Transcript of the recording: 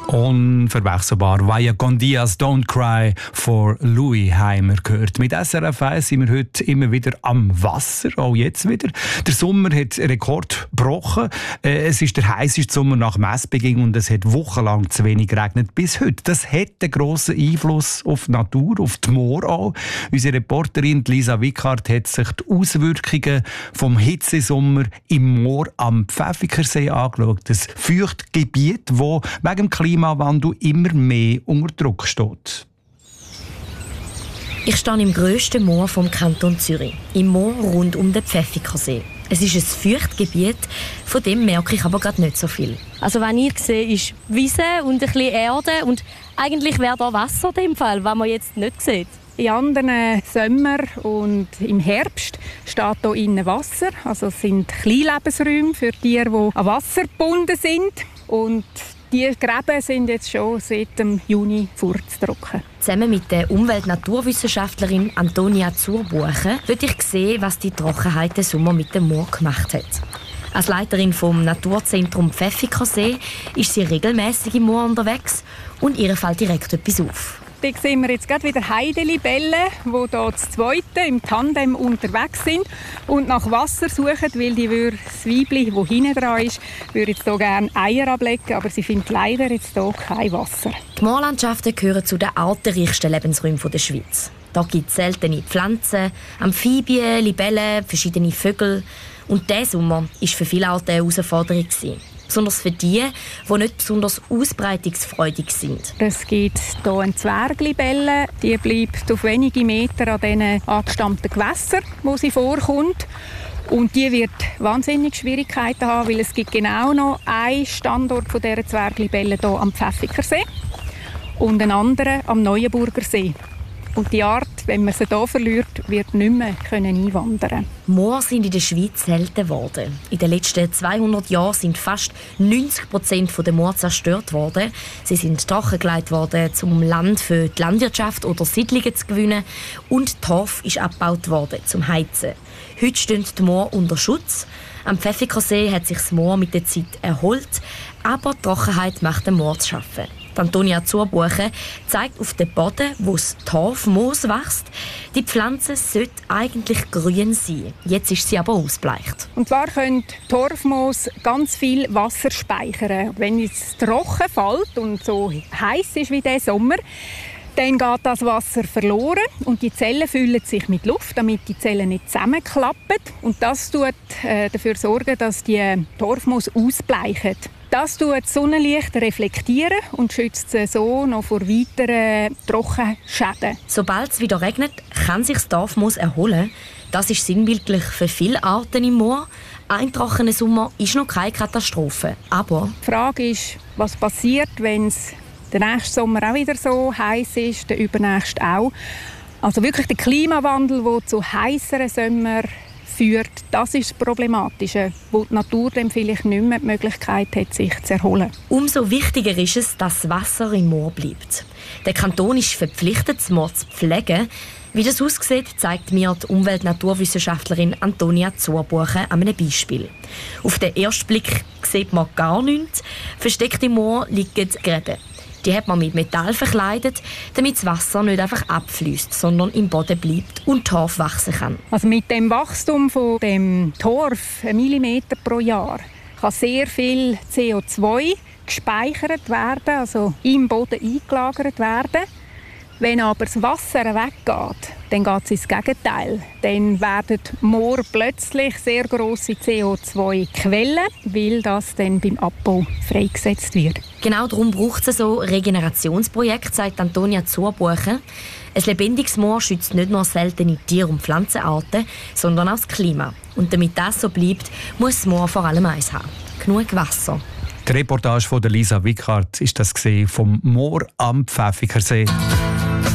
Unverwechselbar. Vaya con Diaz, Don't Cry for Louis haben wir gehört. Mit SRF 1 sind wir heute immer wieder am Wasser, auch jetzt wieder. Der Sommer hat Rekord gebrochen. Es ist der heisseste Sommer nach Messbeginn und es hat wochenlang zu wenig geregnet bis heute. Das hat einen grossen Einfluss auf die Natur, auf die Moor auch. Unsere Reporterin Lisa Wickhardt hat sich die Auswirkungen vom Hitzesommer im Moor am Pfäffikersee angeschaut. Das Feuchtgebiet, das wegen dem Klimawandel immer mehr unter Druck steht. Ich stehe im grössten Moor vom Kanton Zürich, im Moor rund um den Pfäffikersee. Es ist ein Feuchtgebiet, von dem merke ich aber gerade nicht so viel. Also was ich sehe, ist Wiese und ein bisschen Erde und eigentlich wäre da Wasser in dem Fall, was man jetzt nicht sieht. In anderen Sommer und im Herbst steht hier innen Wasser. Also es sind Kleinlebensräume für Tiere, die an Wasser gebunden sind. Und die Gräben sind jetzt schon seit dem Juni furztrocken. Zusammen mit der Umwelt-Naturwissenschaftlerin Antonia Zurbuchen würde ich sehen, was die Trockenheit des Sommer mit dem Moor gemacht hat. Als Leiterin vom Naturzentrum Pfäffikersee ist sie regelmäßig im Moor unterwegs und ihr fällt direkt etwas auf. Hier sehen wir jetzt gerade wieder Heidelibellen, die hier zu zweiten im Tandem unterwegs sind und nach Wasser suchen, weil das Weibli, das hinten dran ist, würde jetzt hier gerne Eier ablegen, aber sie findet leider jetzt hier kein Wasser. Die Moorlandschaften gehören zu den artenreichsten Lebensräumen der Schweiz. Da gibt es seltene Pflanzen, Amphibien, Libellen, verschiedene Vögel. Und dieser Sommer war für viele Arten eine Herausforderung. Besonders für die nicht besonders ausbreitungsfreudig sind. Es gibt hier eine Zwerglibelle, die bleibt auf wenige Meter an diesen angestammten Gewässern, wo sie vorkommt. Und die wird wahnsinnig Schwierigkeiten haben, weil es gibt genau noch einen Standort von dieser Zwerglibelle hier am Pfäffikersee und einen anderen am Neuenburger See. Und die Art, wenn man sie hier verliert, wird nicht mehr einwandern. Moore sind in der Schweiz selten geworden. In den letzten 200 Jahren sind fast 90% der Moore zerstört worden. Sie sind trockengelegt worden, um Land für die Landwirtschaft oder Siedlungen zu gewinnen. Und Torf ist abgebaut worden, zum Heizen. Heute stehen die Moore unter Schutz. Am Pfäffikersee hat sich das Moor mit der Zeit erholt, aber die Trockenheit macht den Moor zu schaffen. Antonia Zurbuchen zeigt auf den Boden, wo das Torfmoos wächst. Die Pflanze sollte eigentlich grün sein. Jetzt ist sie aber ausbleicht. Und zwar können Torfmoos ganz viel Wasser speichern. Wenn es trocken fällt und so heiß ist wie dieser Sommer, dann geht das Wasser verloren und die Zellen füllen sich mit Luft, damit die Zellen nicht zusammenklappen. Und das tut dafür sorgen, dass die Torfmoos ausbleichen. Das tut das Sonnenlicht reflektieren und schützt sie so noch vor weiteren Trockenschäden. Sobald es wieder regnet, kann sich das Torfmoos erholen. Das ist sinnbildlich für viele Arten im Moor. Ein trockener Sommer ist noch keine Katastrophe. Aber die Frage ist, was passiert, wenn es der nächste Sommer auch wieder so heiß ist, der übernächste auch. Also wirklich der Klimawandel, der zu heißeren Sommern führt, das ist das Problematische, wo die Natur dann vielleicht nicht mehr die Möglichkeit hat, sich zu erholen. Umso wichtiger ist es, dass das Wasser im Moor bleibt. Der Kanton ist verpflichtet, das Moor zu pflegen. Wie das aussieht, zeigt mir die Umwelt-Naturwissenschaftlerin Antonia Zurbuchen an einem Beispiel. Auf den ersten Blick sieht man gar nichts. Versteckt im Moor liegen Gräben. Die hat man mit Metall verkleidet, damit das Wasser nicht einfach abfließt, sondern im Boden bleibt und Torf wachsen kann. Also mit dem Wachstum von dem Torf, 1 Millimeter pro Jahr, kann sehr viel CO2 gespeichert werden, also im Boden eingelagert werden. Wenn aber das Wasser weggeht, dann geht es ins Gegenteil. Dann werden Moor plötzlich sehr grosse CO2-Quellen, weil das dann beim Abbau freigesetzt wird. Genau darum braucht es so Regenerationsprojekte, sagt Antonia Zurbuchen. Ein lebendiges Moor schützt nicht nur seltene Tier- und Pflanzenarten, sondern auch das Klima. Und damit das so bleibt, muss das Moor vor allem eins haben: genug Wasser. Die Reportage von Lisa Wickhardt ist das vom Moor am Pfäffikersee.